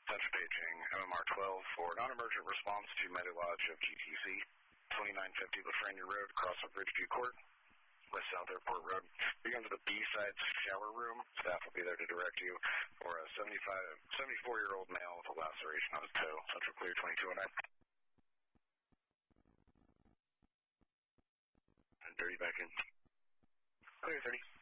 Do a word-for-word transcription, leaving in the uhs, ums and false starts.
Central paging M M R twelve for non-emergent response to Meadow Lodge of G T C, twenty-nine fifty Lafreniere Road, across from Bridgeview Court, West South Airport Road. You go to the B-side shower room. Staff will be there to direct you for a seventy-five, seventy-four-year-old male with a laceration on his toe. Central clear twenty-two oh nine. And dirty back in. Clear thirty.